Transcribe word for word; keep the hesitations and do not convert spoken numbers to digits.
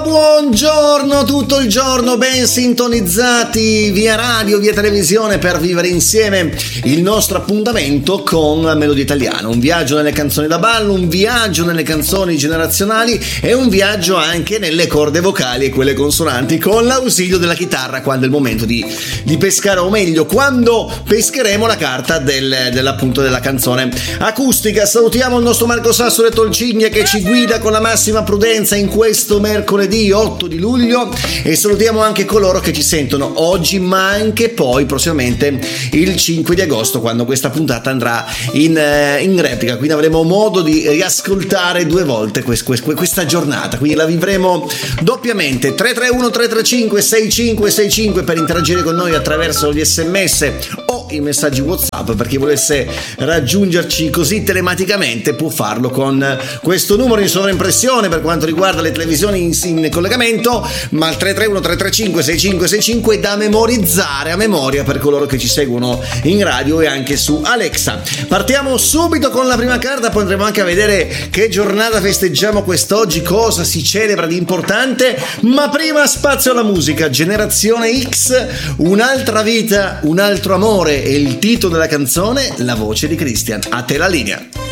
Buongiorno tutto il giorno, ben sintonizzati via radio, via televisione per vivere insieme il nostro appuntamento con Melodia Italiana. Un viaggio nelle canzoni da ballo, un viaggio nelle canzoni generazionali e un viaggio anche nelle corde vocali e quelle consonanti con l'ausilio della chitarra quando è il momento di, di pescare, o meglio quando pescheremo la carta del, dell'appunto della canzone acustica. Salutiamo il nostro Marco Sassore Tolcigna che ci guida con la massima prudenza in questo mercoledì otto di luglio, e salutiamo anche coloro che ci sentono oggi ma anche poi prossimamente il cinque di agosto, quando questa puntata andrà in, in replica, quindi avremo modo di riascoltare due volte quest, quest, questa giornata, quindi la vivremo doppiamente. Tre tre uno tre tre cinque sei cinque sei cinque per interagire con noi attraverso gli sms o i messaggi WhatsApp. Per chi volesse raggiungerci così telematicamente può farlo con questo numero in sovraimpressione per quanto riguarda le televisioni in, in collegamento, ma il tre tre uno tre tre cinque sei cinque sei cinque da memorizzare a memoria per coloro che ci seguono in radio e anche su Alexa. Partiamo subito con la prima carta, poi andremo anche a vedere che giornata festeggiamo quest'oggi, cosa si celebra di importante, ma prima spazio alla musica. Generazione X, Un'altra vita, un altro amore è il titolo della canzone, la voce di Christian. A te la linea.